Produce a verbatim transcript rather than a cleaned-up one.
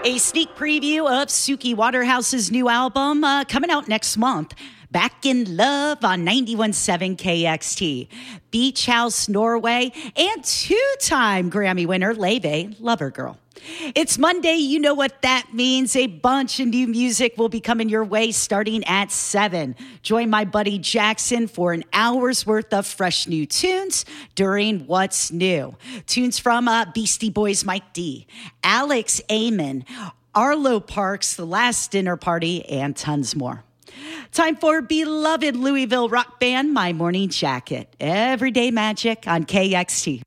A sneak preview of Suki Waterhouse's new album uh, coming out next month. Back in Love on ninety-one point seven K X T. Beach House Norway and two-time Grammy winner Leve, Lover Girl. It's Monday. You know what that means. A bunch of new music will be coming your way starting at seven. Join my buddy Jackson for an hour's worth of fresh new tunes during What's New. Tunes from uh, Beastie Boys Mike D, Alex Amon, Arlo Parks, The Last Dinner Party, and tons more. Time for beloved Louisville rock band, My Morning Jacket. Everyday Magic on K X T.